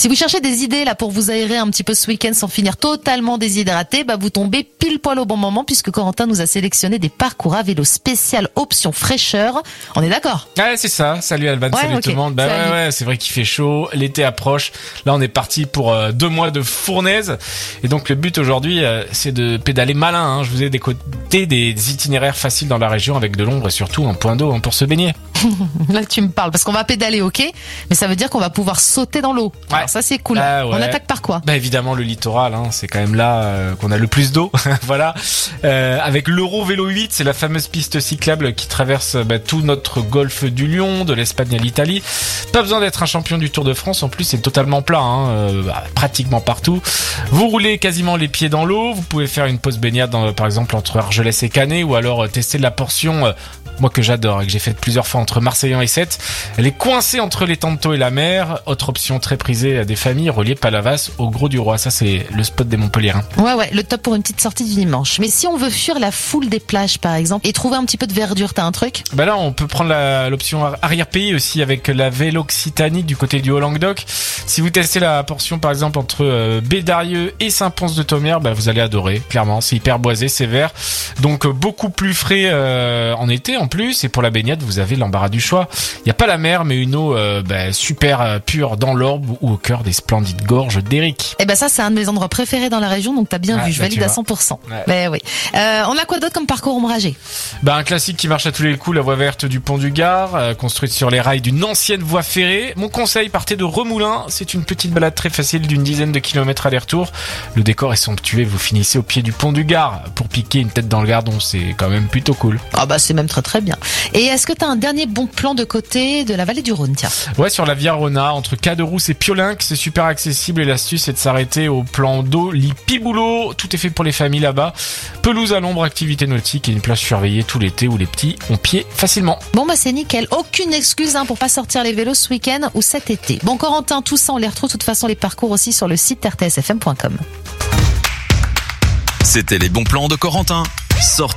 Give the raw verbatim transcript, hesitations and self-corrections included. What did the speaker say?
Si vous cherchez des idées là pour vous aérer un petit peu ce week-end sans finir totalement déshydraté, bah vous tombez pile poil au bon moment puisque Corentin nous a sélectionné des parcours à vélo spécial option fraîcheur. On est d'accord? Ouais, c'est ça. Salut Alban, ouais, salut okay. tout le monde. Bah salut. ouais, ouais, c'est vrai qu'il fait chaud, l'été approche. Là, on est parti pour euh, deux mois de fournaise. Et donc le but aujourd'hui, euh, c'est de pédaler malin. Hein. Je vous ai décoté des itinéraires faciles dans la région avec de l'ombre et surtout un point d'eau hein, pour se baigner. Là, tu me parles parce qu'on va pédaler, ok, mais ça veut dire qu'on va pouvoir sauter dans l'eau. Ouais. Alors ça, c'est cool. Ah, ouais. On attaque par quoi? Bah évidemment le littoral, hein, c'est quand même là euh, qu'on a le plus d'eau. Voilà. Euh, avec l'Euro Vélo huit, c'est la fameuse piste cyclable qui traverse bah, tout notre golfe du Lion, de l'Espagne à l'Italie. Pas besoin d'être un champion du Tour de France. En plus, c'est totalement plat, hein, euh, bah, pratiquement partout. Vous roulez quasiment les pieds dans l'eau. Vous pouvez faire une pause baignade, dans, par exemple entre Argelès et Canet, ou alors euh, tester la portion. Euh, moi que j'adore et que j'ai fait plusieurs fois entre Marseillan et Sète. Elle est coincée entre les Tantos et la mer. Autre option très prisée des familles, reliée Palavas au Gros du Roi. Ça, c'est le spot des Montpelliérains. Ouais, ouais, le top pour une petite sortie du dimanche. Mais si on veut fuir la foule des plages, par exemple, et trouver un petit peu de verdure, t'as un truc? Bah là, on peut prendre la, l'option arrière-pays aussi avec la Véloccitanie du côté du Haut-Languedoc. Si vous testez la portion, par exemple, entre euh, Bédarieux et Saint-Pons-de-Thomières, bah, vous allez adorer, clairement. C'est hyper boisé, c'est vert. Donc, euh, beaucoup plus frais euh, en été, en plus. Et pour la baignade, vous avez l'embarras du choix. Il n'y a pas la mer, mais une eau euh, bah, super euh, pure dans l'Orbe ou au cœur des splendides gorges d'Éric. Eh ben ça, c'est un de mes endroits préférés dans la région, donc t'as bien ouais, vu, je bah, valide à cent pour cent. Ouais. Ben oui. Euh, on a quoi d'autre comme parcours ombragé? Bah un classique qui marche à tous les coups, la voie verte du Pont du Gard, euh, construite sur les rails d'une ancienne voie ferrée. Mon conseil, partez de Remoulins, c'est une petite balade très facile d'une dizaine de kilomètres aller-retour. Le décor est somptueux, vous finissez au pied du Pont du Gard pour piquer une tête dans le Gardon, c'est quand même plutôt cool. Ah bah c'est même très très bien. Et est-ce que t'as un dernier bon plan de côté de la vallée du Rhône, tiens? Ouais, sur la Via Rona, entre Caderousse et Piolinc, c'est super accessible et l'astuce c'est de s'arrêter au plan d'eau Lipiboulot. Tout est fait pour les familles là-bas. Pelouse à l'ombre, activité nautique et une plage surveillée tout l'été où les petits ont pied facilement. Bon bah c'est nickel, aucune excuse hein, pour pas sortir les vélos ce week-end ou cet été. Bon Corentin, tout ça on les retrouve de toute façon les parcours aussi sur le site r t s f m point com. C'était les bons plans de Corentin. Sortez